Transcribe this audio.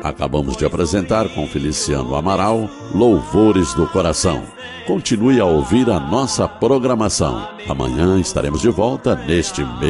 Acabamos de apresentar com Feliciano Amaral, Louvores do Coração. Continue a ouvir a nossa programação. Amanhã estaremos de volta neste